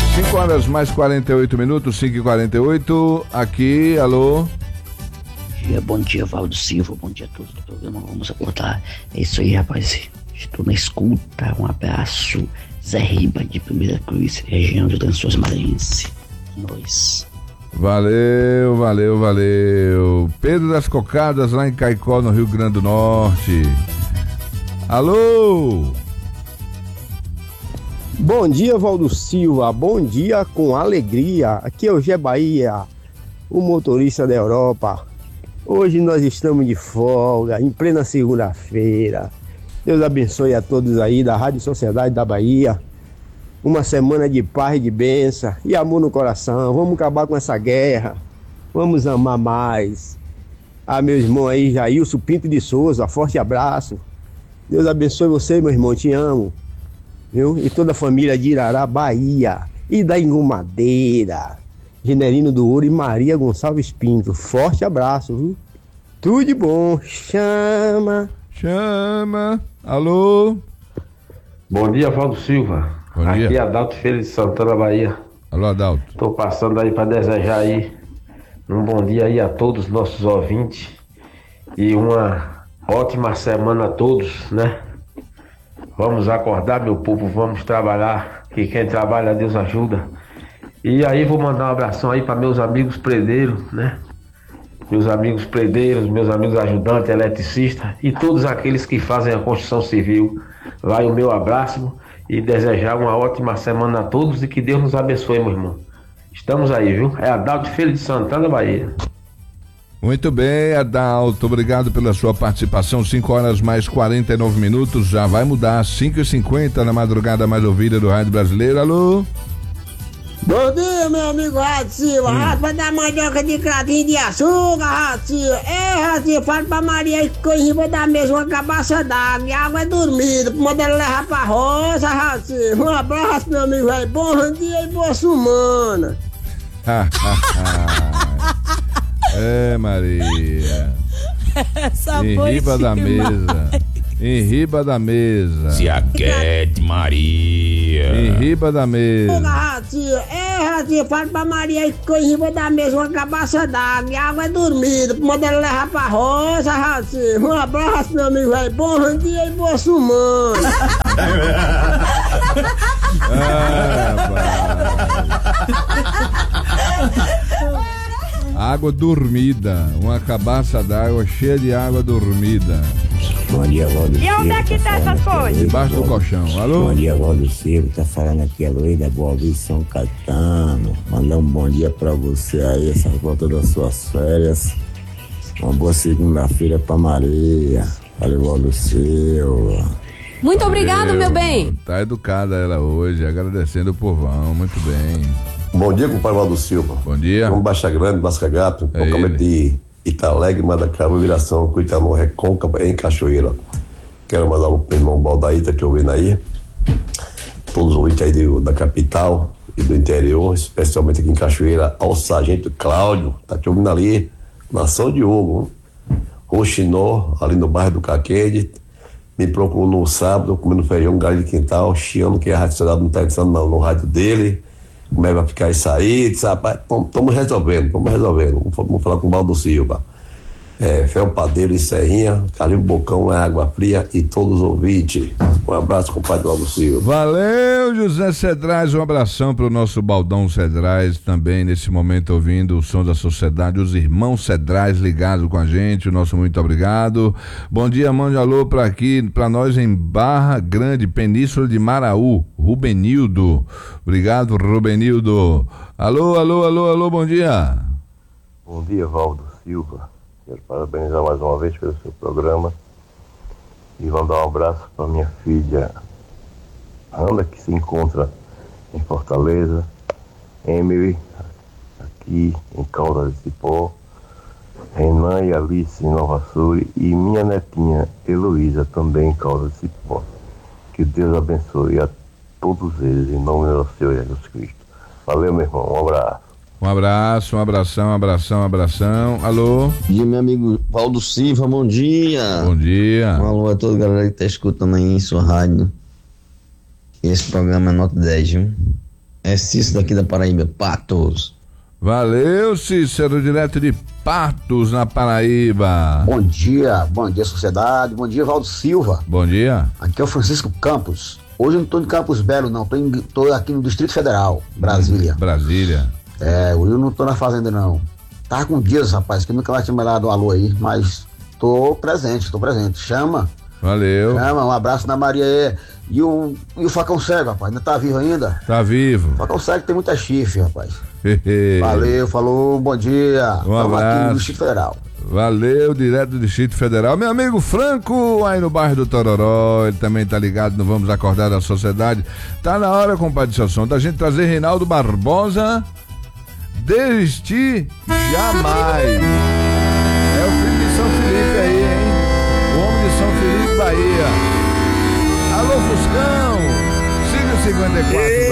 5 horas mais 48 minutos, 5h48. Aqui, alô. Bom dia, Valdo Silva. Bom dia a todos do programa. Vamos acordar. É isso aí, rapaz. Estou na escuta. Um abraço. Zé Riba, de Primeira Cruz, região de Lençóis Maranhense. Nós. Valeu, valeu, valeu. Pedro das Cocadas, lá em Caicó, no Rio Grande do Norte. Alô. Bom dia, Valdo Silva. Bom dia com alegria. Aqui é o Gé Bahia, o motorista da Europa. Hoje nós estamos de folga, em plena segunda-feira. Deus abençoe a todos aí da Rádio Sociedade da Bahia. Uma semana de paz e de bênção e amor no coração. Vamos acabar com essa guerra. Vamos amar mais. Meu irmão aí, Jailson Pinto de Souza, forte abraço. Deus abençoe você, meu irmão, te amo. Viu? E toda a família de Irará, Bahia, e da Ingumadeira, Generino do Ouro e Maria Gonçalves Pinto. Forte abraço, viu? Tudo de bom. Chama. Alô. Bom dia, Valdo Silva. Bom dia. Aqui é Adalto Feira de Santana, Bahia. Alô, Adalto. Tô passando aí para desejar aí um bom dia aí a todos os nossos ouvintes e uma ótima semana a todos, né? Vamos acordar, meu povo, vamos trabalhar, que quem trabalha, Deus ajuda. E aí vou mandar um abração aí para meus amigos predeiros, né? Meus amigos predeiros, meus amigos ajudantes, eletricistas e todos aqueles que fazem a construção civil. Vai o meu abraço e desejar uma ótima semana a todos e que Deus nos abençoe, meu irmão. Estamos aí, viu? É Adalto Feira de Santana, Bahia. Muito bem, Adalto, obrigado pela sua participação. 5 horas mais 49 minutos, já vai mudar. 5h50 na madrugada mais ouvida do Rádio Brasileiro. Alô? Bom dia, meu amigo Ratinho. Raspa da mandioca de cravinho de açúcar, Ratinho. Ratinho, fala pra Maria que ficou em cima da mesa uma cabaça d'água e água é dormida, pra mandar ela levar pra roça, Ratinho. Um abraço, meu amigo velho. Bom dia e boa semana. Maria. Em riba da mesa. Em riba da mesa. Se aquete, Maria. Em riba da mesa. Ratinho, fala pra Maria que ficou em cima da mesa uma cabaça d'água e água é dormida, pra mandar ela levar pra roça, Ratinho. Um abraço, meu amigo velho. Bom dia e boa semana. Água dormida, uma cabaça d'água cheia de água dormida. Bom dia, Valdo Silva. E onde é que tá essas coisas? Debaixo do colchão. Alô? Bom dia, Valdo Silva. Tá falando aqui a Luísa da Boa Vista, São Caetano. Mandar um bom dia pra você aí, essa volta das suas férias. Uma boa segunda-feira pra Maria. Valeu, Valdo Silva. Muito obrigado, meu bem. Tá educada ela hoje, agradecendo o povão, muito bem. Bom dia, compadre Valdo Silva. Bom dia. Vamos Baixa Grande, Masca Gato, localmente de Italegre, Madacaru, Viração, Cuitamão, Recôncavo, em Cachoeira. Quero mandar um irmão Baldaí, tá te ouvindo aí. Todos os ouvintes aí da capital e do interior, especialmente aqui em Cachoeira, ao Sargento Cláudio, tá te ouvindo ali, Nação de Hugo, Roxinó, ali no bairro do Caquede. Me procurou no sábado, comendo feijão, galho de quintal, chiando que a Rádio Sociedade não tá entrando no rádio dele. Como é que vai ficar isso aí? Disse, rapaz, estamos resolvendo. Vamos falar com o Valdo Silva. Fel Padeiro e Serrinha, Carlinho Bocão, Água Fria e todos os ouvintes. Um abraço, compadre Valdo Silva. Valeu, José Cedrais, um abração pro nosso Baldão Cedrais, também nesse momento ouvindo o som da sociedade, os irmãos Cedrais ligados com a gente, o nosso muito obrigado. Bom dia, mande alô pra nós em Barra Grande, Península de Maraú, Rubenildo. Obrigado, Rubenildo. Alô, bom dia. Bom dia, Valdo Silva. Quero parabenizar mais uma vez pelo seu programa e mandar um abraço para minha filha Ana, que se encontra em Fortaleza, Emily, aqui em Caldas de Cipó, Renan e Alice em Nova Sul e minha netinha Heloísa também em Caldas de Cipó. Que Deus abençoe a todos eles, em nome do Senhor Jesus Cristo. Valeu, meu irmão, um abraço. Um abraço, um abração. Alô? Bom dia, meu amigo Valdo Silva, bom dia. Bom dia. Um alô a toda a galera que tá escutando aí em sua rádio. Esse programa é nota 10, viu? É Cícero daqui da Paraíba, Patos. Valeu, Cícero, direto de Patos, na Paraíba. Bom dia, sociedade. Bom dia, Valdo Silva. Bom dia. Aqui é o Francisco Campos. Hoje eu não tô em Campos Belo, não. Tô aqui no Distrito Federal, Brasília. Brasília. Hoje eu não tô na fazenda, não. Tava com dias, rapaz, que nunca mais tinha me dado um alô aí, mas tô presente. Chama. Valeu. Chama, um abraço na Maria aí. E o Facão Cego, rapaz, ainda tá vivo ainda? Tá vivo. O Facão Cego tem muita chifre, rapaz. Valeu, falou, bom dia. Um abraço. Aqui no Distrito Federal. Valeu, direto do Distrito Federal. Meu amigo Franco, aí no bairro do Tororó, ele também tá ligado no Vamos Acordar da Sociedade. Tá na hora, compadre Sasson, da gente trazer Reinaldo Barbosa. Desistir jamais. É o filho de São Felipe aí, hein? O homem de São Felipe, Bahia. Alô, Fuscão, siga 54.